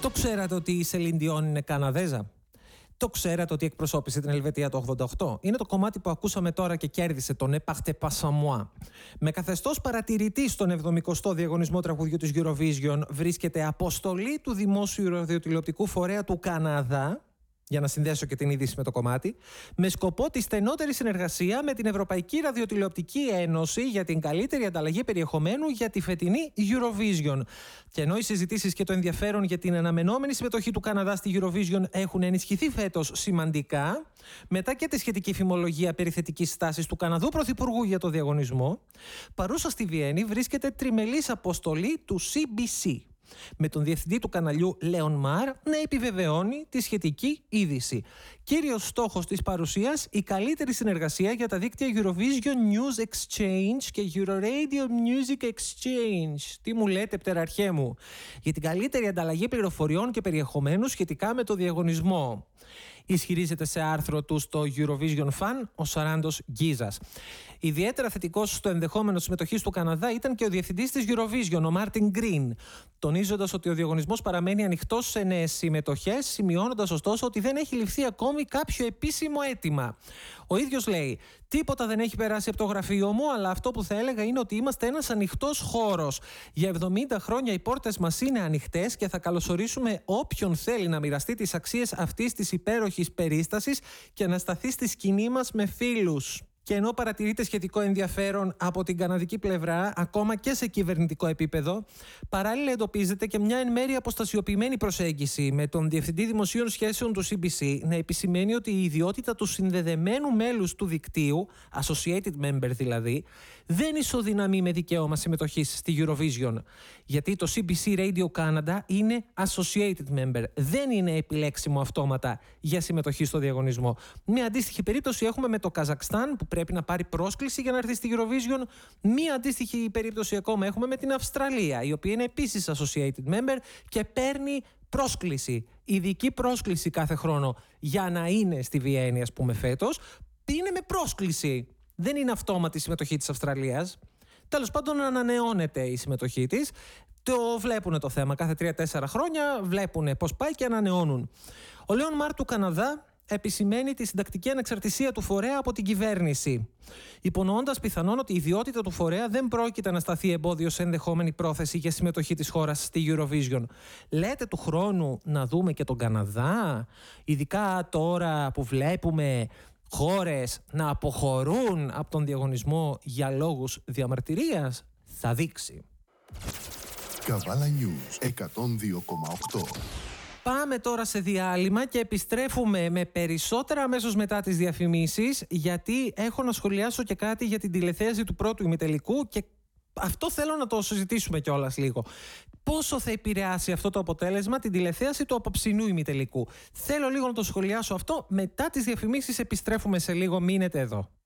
Το ξέρατε ότι η Σελίν Διόν είναι Καναδέζα? Το ξέρατε ότι εκπροσώπησε την Ελβετία το 88? Είναι το κομμάτι που ακούσαμε τώρα και κέρδισε τον Ne partez pas sans moi. Με καθεστώς παρατηρητή στον 70ο διαγωνισμό τραγουδιού της Eurovision βρίσκεται αποστολή του δημόσιου ραδιοτηλεοπτικού φορέα του Καναδά, για να συνδέσω και την είδηση με το κομμάτι, με σκοπό τη στενότερη συνεργασία με την Ευρωπαϊκή Ραδιοτηλεοπτική Ένωση για την καλύτερη ανταλλαγή περιεχομένου για τη φετινή Eurovision. Και ενώ οι συζητήσεις και το ενδιαφέρον για την αναμενόμενη συμμετοχή του Καναδά στη Eurovision έχουν ενισχυθεί φέτος σημαντικά, μετά και τη σχετική φημολογία περί θετικής στάσης του Καναδού Πρωθυπουργού για το διαγωνισμό, παρούσα στη Βιέννη βρίσκεται τριμελής αποστολή του CBC, με τον διευθυντή του καναλιού Λέον Μαρ να επιβεβαιώνει τη σχετική είδηση. Κύριος στόχος της παρουσίας, η καλύτερη συνεργασία για τα δίκτυα Eurovision News Exchange και Euroradio Music Exchange. Τι μου λέτε, πτεραρχέ μου? Για την καλύτερη ανταλλαγή πληροφοριών και περιεχομένου σχετικά με το διαγωνισμό, ισχυρίζεται σε άρθρο του στο Eurovision Fan ο Σαράντος Γκίζας. Ιδιαίτερα θετικός στο ενδεχόμενο συμμετοχής του Καναδά ήταν και ο διευθυντής της Eurovision, ο Μάρτιν Γκριν, τονίζοντας ότι ο διαγωνισμός παραμένει ανοιχτός σε νέες συμμετοχές, σημειώνοντας ωστόσο ότι δεν έχει ληφθεί ακόμη κάποιο επίσημο αίτημα. Ο ίδιος λέει: «Τίποτα δεν έχει περάσει από το γραφείο μου, αλλά αυτό που θα έλεγα είναι ότι είμαστε ένας ανοιχτός χώρος. Για 70 χρόνια οι πόρτες μας είναι ανοιχτές και θα καλωσορίσουμε όποιον θέλει να μοιραστεί τις αξίες αυτής της υπέροχης περίστασης και να σταθεί στη σκηνή μας με φίλους». Και ενώ παρατηρείται σχετικό ενδιαφέρον από την καναδική πλευρά, ακόμα και σε κυβερνητικό επίπεδο, παράλληλα εντοπίζεται και μια εν μέρει αποστασιοποιημένη προσέγγιση, με τον Διευθυντή Δημοσίων Σχέσεων του CBC να επισημαίνει ότι η ιδιότητα του συνδεδεμένου μέλους του δικτύου, associated member δηλαδή, δεν ισοδυναμεί με δικαίωμα συμμετοχής στη Eurovision. Γιατί το CBC Radio Canada είναι associated member, δεν είναι επιλέξιμο αυτόματα για συμμετοχή στο διαγωνισμό. Μια αντίστοιχη περίπτωση έχουμε με το Καζακστάν, που πρέπει να πάρει πρόσκληση για να έρθει στη Eurovision. Μία αντίστοιχη περίπτωση ακόμα έχουμε με την Αυστραλία, η οποία είναι επίσης associated member και παίρνει πρόσκληση, ειδική πρόσκληση κάθε χρόνο για να είναι στη Βιέννη, ας πούμε φέτος. Είναι με πρόσκληση. Δεν είναι αυτόματη η συμμετοχή της Αυστραλίας. Τέλος πάντων, ανανεώνεται η συμμετοχή της. Το βλέπουν το θέμα κάθε 3-4 χρόνια, βλέπουν πώς πάει και ανανεώνουν. Ο Λέον Μαρ του Καναδά επισημαίνει τη συντακτική ανεξαρτησία του φορέα από την κυβέρνηση, υπονοώντας πιθανόν ότι η ιδιότητα του φορέα δεν πρόκειται να σταθεί εμπόδιο σε ενδεχόμενη πρόθεση για συμμετοχή της χώρας στη Eurovision. Λέτε του χρόνου να δούμε και τον Καναδά, ειδικά τώρα που βλέπουμε χώρες να αποχωρούν από τον διαγωνισμό για λόγους διαμαρτυρίας? Θα δείξει. Καβάλα News 102,8. Πάμε τώρα σε διάλειμμα και επιστρέφουμε με περισσότερα αμέσως μετά τις διαφημίσεις, γιατί έχω να σχολιάσω και κάτι για την τηλεθέαση του πρώτου ημιτελικού και αυτό θέλω να το συζητήσουμε κιόλας λίγο. Πόσο θα επηρεάσει αυτό το αποτέλεσμα την τηλεθέαση του απόψινού ημιτελικού? Θέλω λίγο να το σχολιάσω αυτό. Μετά τις διαφημίσεις επιστρέφουμε σε λίγο. Μείνετε εδώ.